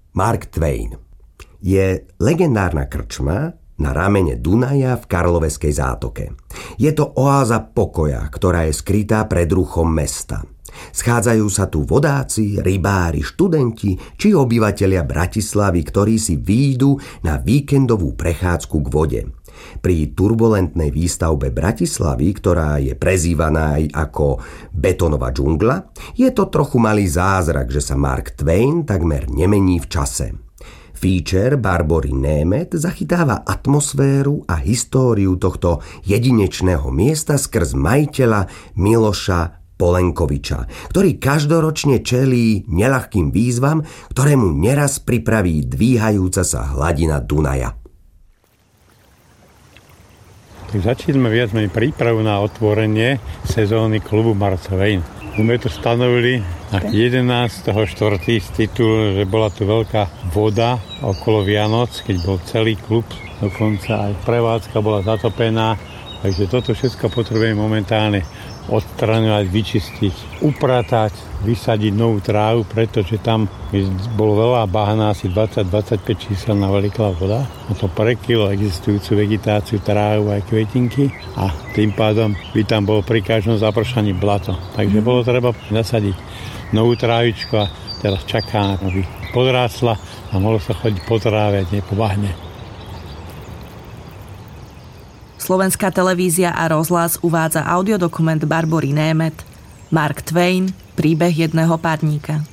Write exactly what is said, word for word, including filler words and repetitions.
Mark Twain je legendárna krčma na ramene Dunaja v Karloveskej zátoke. Je to oáza pokoja, ktorá je skrytá pred ruchom mesta. Schádzajú sa tu vodáci, rybári, študenti či obyvatelia Bratislavy, ktorí si výjdu na víkendovú prechádzku k vode. Pri turbulentnej výstavbe Bratislavy, ktorá je prezývaná aj ako betónová džungla, je to trochu malý zázrak, že sa Mark Twain takmer nemení v čase. Feature Barbory Németh zachytáva atmosféru a históriu tohto jedinečného miesta skrz majiteľa Miloša Polenkoviča, ktorý každoročne čelí neľahkým výzvam, ktoré mu neraz pripraví dvíhajúca sa hladina Dunaja. Tak začíname viac menej prípravu na otvorenie sezóny klubu Mark Twain. My to stanovili na jedenásteho štvrtého z titulu, že bola tu veľká voda okolo Vianoc, keď bol celý klub, dokonca aj prevádzka bola zatopená, takže toto všetko potrebujeme momentálne odstraňovať, vyčistiť, upratať, vysadiť novú trávu, pretože tam bolo veľa bahna, asi dvadsať až dvadsaťpäť čísel na veľká voda. A to prekrylo existujúcu vegetáciu, trávu aj kvetinky a tým pádom by tam bolo pri každom zapršaní blato. Takže bolo treba nasadiť novú trávičku a teraz čaká, aby podrástla a mohlo sa chodiť po tráve, nie po bahne. Slovenská televízia a rozhlas uvádza audiodokument Barbory Németh Mark Twain, príbeh jedného párníka.